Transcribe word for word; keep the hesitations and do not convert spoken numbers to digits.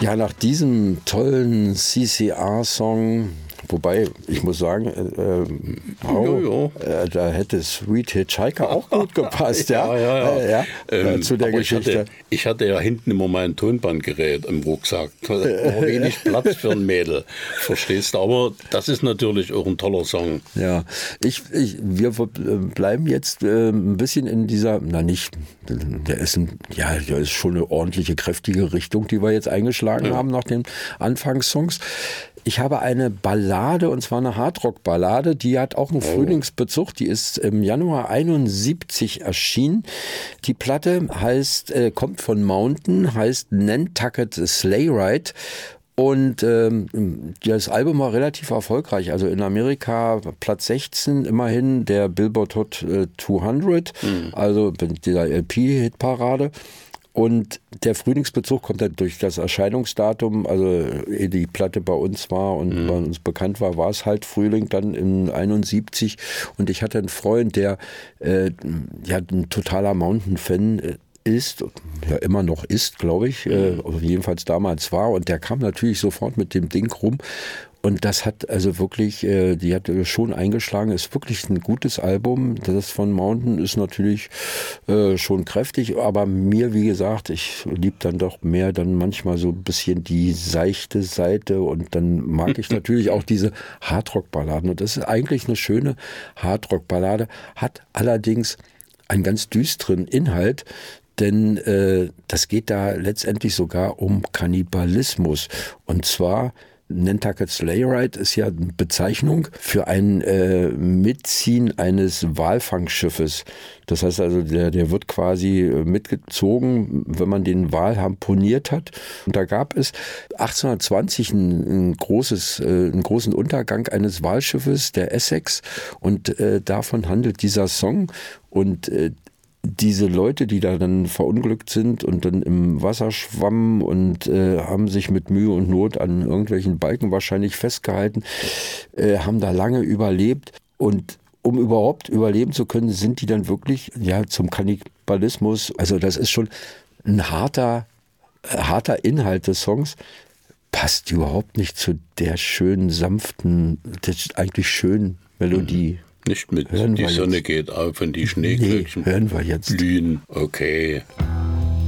Ja, nach diesem tollen C C R-Song, wobei, ich muss sagen, äh, oh, jo, jo. Äh, da hätte Sweet Hitchhiker auch gut gepasst, ja, ja, ja, ja. ja ähm, zu der Geschichte. Ich hatte, ich hatte ja hinten immer mein Tonbandgerät im Rucksack, da war wenig Platz für ein Mädel, verstehst du, aber das ist natürlich auch ein toller Song. Ja, ich, ich, wir bleiben jetzt äh, ein bisschen in dieser, na nicht, der ist, ein, ja, der ist schon eine ordentliche, kräftige Richtung, die wir jetzt eingeschlagen ja. haben nach den Anfangssongs. Ich habe eine Ballade, und zwar eine Hardrock-Ballade, die hat auch einen oh. Frühlingsbezug, die ist im Januar einundsiebzig erschienen. Die Platte heißt, äh, kommt von Mountain, heißt Nantucket Sleigh Ride. Und ähm, das Album war relativ erfolgreich, also in Amerika Platz sechzehn, immerhin der Billboard Hot äh, zweihundert, mhm. also dieser L P-Hitparade. Und der Frühlingsbezug kommt dann durch das Erscheinungsdatum, also ehe die Platte bei uns war und mhm. bei uns bekannt war, war es halt Frühling dann in einundsiebzig. Und ich hatte einen Freund, der äh, ja ein totaler Mountain-Fan äh, ist, ja immer noch ist, glaube ich, äh, jedenfalls damals war. Und der kam natürlich sofort mit dem Ding rum. Und das hat also wirklich, äh, die hat schon eingeschlagen, ist wirklich ein gutes Album. Das von Mountain ist natürlich äh, schon kräftig, aber mir, wie gesagt, ich liebe dann doch mehr dann manchmal so ein bisschen die seichte Seite und dann mag ich natürlich auch diese Hardrock-Balladen. Und das ist eigentlich eine schöne Hardrock-Ballade, hat allerdings einen ganz düsteren Inhalt, denn äh, das geht da letztendlich sogar um Kannibalismus. Und zwar Nantucket Sleigh Ride ist ja eine Bezeichnung für ein äh, Mitziehen eines Walfangschiffes. Das heißt also, der, der wird quasi mitgezogen, wenn man den Wal harpuniert hat. Und da gab es achtzehnhundertzwanzig ein, ein großes, äh, einen großen Untergang eines Walschiffes, der Essex. Und äh, davon handelt dieser Song. Und äh, diese Leute, die da dann verunglückt sind und dann im Wasser schwammen und äh, haben sich mit Mühe und Not an irgendwelchen Balken wahrscheinlich festgehalten, äh, haben da lange überlebt. Und um überhaupt überleben zu können, sind die dann wirklich ja zum Kannibalismus. Also das ist schon ein harter, äh, harter Inhalt des Songs. Passt überhaupt nicht zu der schönen, sanften, eigentlich schönen Melodie. Nicht mit hören die Sonne jetzt. Geht auf und die Schneeglöckchen nee, hören wir jetzt. blühen. Okay.